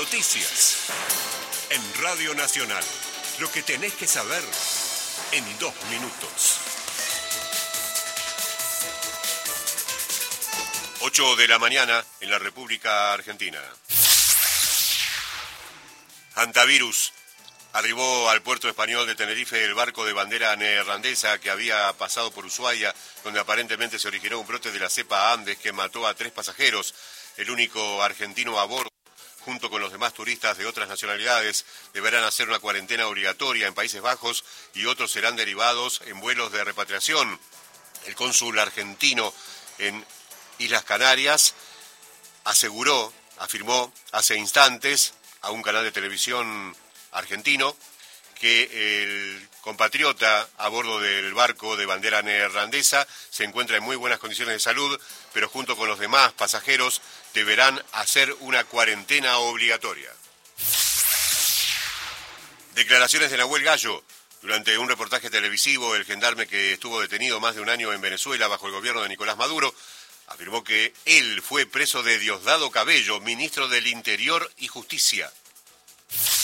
Noticias. En Radio Nacional. Lo que tenés que saber en 2 minutos. 8 de la mañana en la República Argentina. Hantavirus. Arribó al puerto español de Tenerife el barco de bandera neerlandesa que había pasado por Ushuaia, donde aparentemente se originó un brote de la cepa Andes que mató a 3 pasajeros, el único argentino a bordo. Junto con los demás turistas de otras nacionalidades, deberán hacer una cuarentena obligatoria en Países Bajos y otros serán derivados en vuelos de repatriación. El cónsul argentino en Islas Canarias afirmó hace instantes a un canal de televisión argentino que el compatriota a bordo del barco de bandera neerlandesa se encuentra en muy buenas condiciones de salud, pero junto con los demás pasajeros deberán hacer una cuarentena obligatoria. Declaraciones de Nahuel Gallo. Durante un reportaje televisivo, el gendarme que estuvo detenido más de un año en Venezuela bajo el gobierno de Nicolás Maduro afirmó que él fue preso de Diosdado Cabello, ministro del Interior y Justicia.